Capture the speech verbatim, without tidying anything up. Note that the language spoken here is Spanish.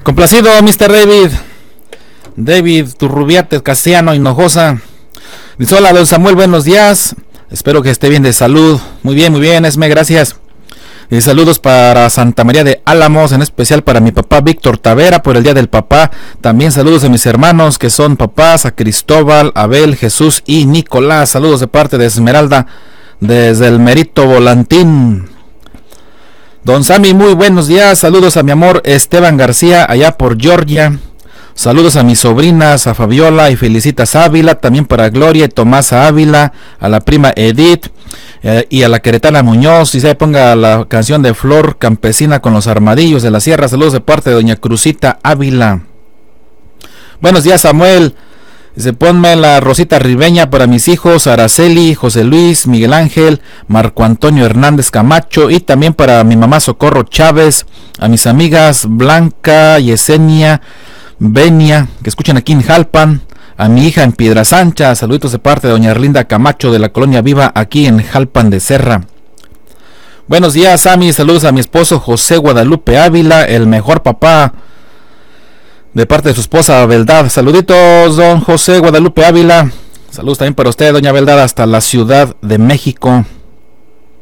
Complacido, mister David. David Turrubiate Castellano Hinojosa. Dice: hola, don Samuel, buenos días. Espero que esté bien de salud. Muy bien, muy bien, Esme, gracias. Y saludos para Santa María de Álamos, en especial para mi papá Víctor Tavera por el Día del Papá. También saludos a mis hermanos que son papás, a Cristóbal, Abel, Jesús y Nicolás. Saludos de parte de Esmeralda desde el Merito Volantín. Don Sammy, muy buenos días. Saludos a mi amor Esteban García allá por Georgia. Saludos a mis sobrinas, a Fabiola y Felicitas Ávila, también para Gloria y Tomás Ávila, a la prima Edith eh, y a la queretana Muñoz. Y se ponga la canción de Flor Campesina con los Armadillos de la Sierra. Saludos de parte de doña Cruzita Ávila. Buenos días, Samuel. Se ponme la Rosita Ribeña para mis hijos Araceli, José Luis, Miguel Ángel, Marco Antonio Hernández Camacho, y también para mi mamá Socorro Chávez, a mis amigas Blanca, Yesenia, Benia, que escuchan aquí en Jalpan, a mi hija en Piedras Anchas. Saluditos de parte de doña Erlinda Camacho de la Colonia Viva aquí en Jalpan de Serra. Buenos días, Sammy. Saludos a mi esposo José Guadalupe Ávila, el mejor papá, de parte de su esposa Beldad. Saluditos, don José Guadalupe Ávila. Saludos también para usted, doña Beldad, hasta la Ciudad de México.